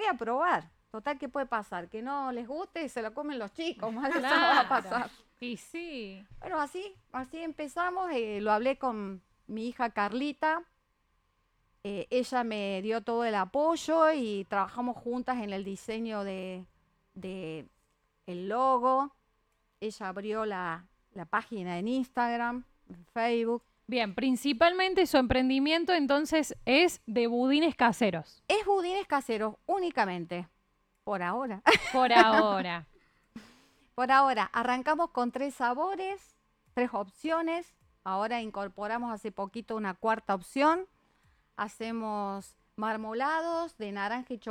a probar. Total, ¿qué puede pasar? Que no les guste y se lo comen los chicos, más de eso no va a pasar. Y sí. Bueno, así empezamos, lo hablé con mi hija Carlita, ella me dio todo el apoyo y trabajamos juntas en el diseño de el logo. Ella abrió la página en Instagram, en Facebook. Bien, principalmente su emprendimiento entonces es de budines caseros. Es budines caseros únicamente, por ahora. Por ahora. Por ahora, arrancamos con 3 sabores, 3 opciones. Ahora incorporamos hace poquito una cuarta opción. Hacemos marmolados de naranja y chocolate.